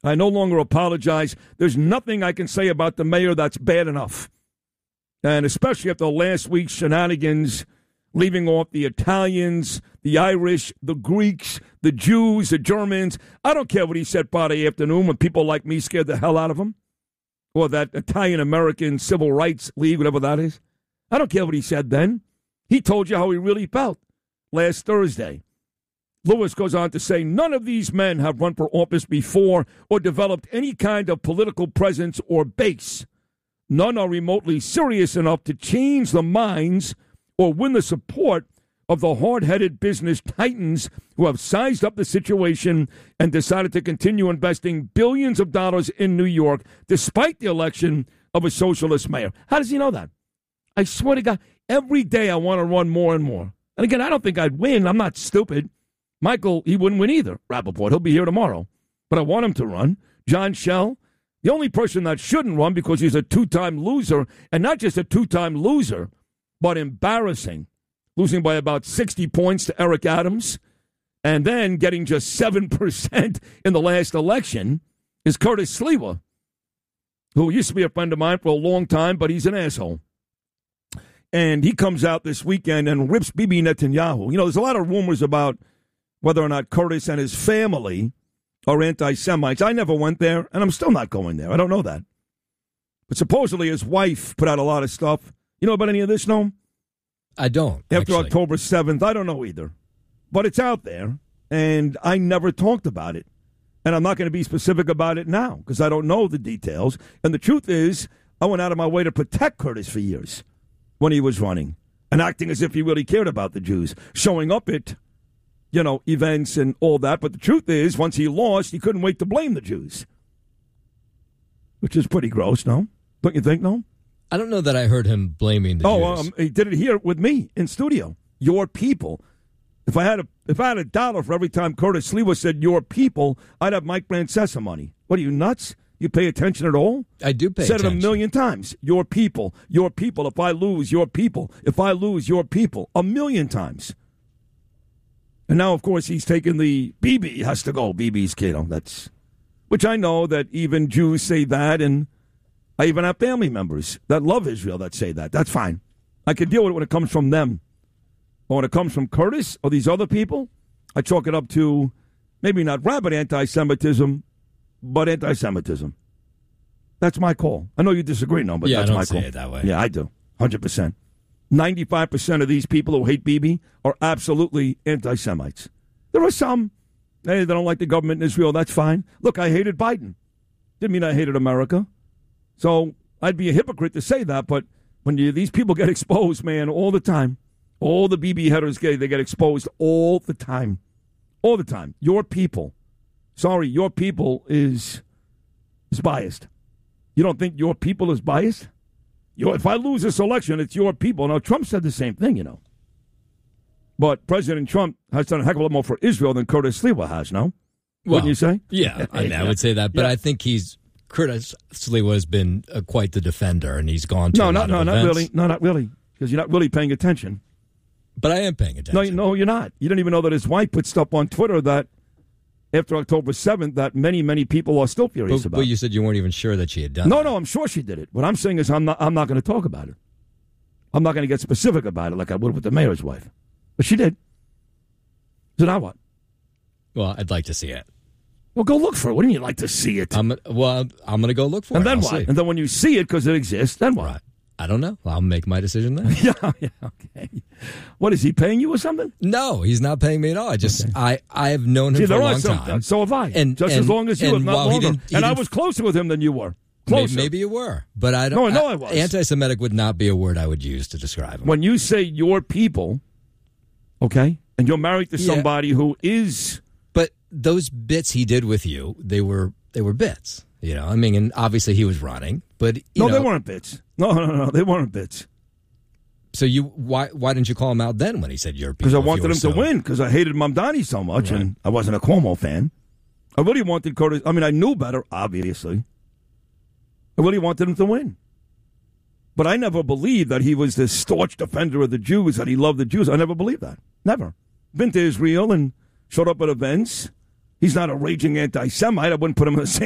I no longer apologize. There's nothing I can say about the mayor that's bad enough. And especially after last week's shenanigans, leaving off the Italians, the Irish, the Greeks, the Jews, the Germans. I don't care what he said Friday afternoon when people like me scared the hell out of him. Or that Italian-American Civil Rights League, whatever that is. I don't care what he said then. He told you how he really felt last Thursday. Lewis goes on to say, none of these men have run for office before or developed any kind of political presence or base. None are remotely serious enough to change the minds or win the support of the hard-headed business titans who have sized up the situation and decided to continue investing billions of dollars in New York despite the election of a socialist mayor. How does he know that? I swear to God, every day I want to run more and more. And again, I don't think I'd win. I'm not stupid. Michael, he wouldn't win either. Rappaport, he'll be here tomorrow. But I want him to run. John Schell, the only person that shouldn't run because he's a two-time loser, and not just a two-time loser, but embarrassing, losing by about 60 points to Eric Adams, and then getting just 7% in the last election, is Curtis Sliwa, who used to be a friend of mine for a long time, but he's an asshole. And he comes out this weekend and rips Bibi Netanyahu. You know, there's a lot of rumors about whether or not Curtis and his family are anti-Semites. I never went there, and I'm still not going there. I don't know that. But supposedly his wife put out a lot of stuff. You know about any of this, Noam? I don't. After actually. October 7th, I don't know either. But it's out there, and I never talked about it. And I'm not going to be specific about it now because I don't know the details. And the truth is, I went out of my way to protect Curtis for years when he was running and acting as if he really cared about the Jews, showing up at, you know, events and all that. But the truth is, once he lost, he couldn't wait to blame the Jews, which is pretty gross, no? Don't you think, no? I don't know that I heard him blaming the Jews. He did it here with me in studio. Your people. If I had a dollar for every time Curtis Sliwa said your people, I'd have Mike Francesa money. What are you, nuts? You pay attention at all? I do pay attention. Said it a million times. Your people. Your people. If I lose, your people. If I lose, your people. A million times. And now, of course, he's taken the Bibi has to go. Bibi's kid. That's, which I know that even Jews say that, and I even have family members that love Israel that say that. That's fine. I can deal with it when it comes from them. But when it comes from Curtis or these other people, I chalk it up to maybe not rabid anti-Semitism, but anti-Semitism. That's my call. I know you disagree, no, but that's my call. I don't say it that way. Yeah, I do. 100%. 95% of these people who hate Bibi are absolutely anti-Semites. There are some. Hey, they don't like the government in Israel. That's fine. Look, I hated Biden. Didn't mean I hated America. So I'd be a hypocrite to say that, but when these people get exposed, man, all the time, all the Bibi headers they get exposed all the time. All the time. Your people. Sorry, your people is biased. You don't think your people is biased? If I lose this election, it's your people. Now, Trump said the same thing, you know. But President Trump has done a heck of a lot more for Israel than Curtis Sliwa has, no? Wouldn't you say? Yeah, I would say that. But I think Curtis Sliwa has been quite the defender, and he's gone to a lot of events. Not really. No, not really. Because you're not really paying attention. But I am paying attention. No, you're not. You don't even know that his wife put stuff on Twitter that after October 7th that many, many people are still furious about. But you said you weren't even sure that she had done No, I'm sure she did it. What I'm saying is I'm not going to talk about it. I'm not going to get specific about it like I would with the mayor's wife. But she did. So now what? Well, I'd like to see it. Well, go look for it. Wouldn't you like to see it? I'm going to go look for it. And then I'll what? see. And then when you see it because it exists, then what? Right. I don't know. I'll make my decision then. yeah, okay. What, is he paying you or something? No, he's not paying me at all. I have known him for a long time. So have I. As long as you have, not longer. And I was closer with him than you were. Closer. Maybe you were, but I don't. No, I was. Anti-Semitic would not be a word I would use to describe him. When you say your people, okay, and you're married to somebody who is. But those bits he did with you, they were bits. You know, I mean, and obviously he was running, but they weren't bits. No, they weren't bits. So why didn't you call him out then when he said your people? Because I wanted him to win. Because I hated Mamdani so much, right. And I wasn't a Cuomo fan. I really wanted Curtis. I mean, I knew better, obviously. I really wanted him to win. But I never believed that he was this staunch defender of the Jews, that he loved the Jews. I never believed that. Never. Been to Israel and showed up at events. He's not a raging anti-Semite. I wouldn't put him in the same